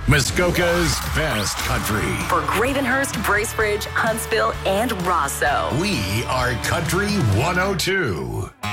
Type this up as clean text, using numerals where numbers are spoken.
Muskoka's best country. For Gravenhurst, Bracebridge, Huntsville, and Rosso. We are Country 102.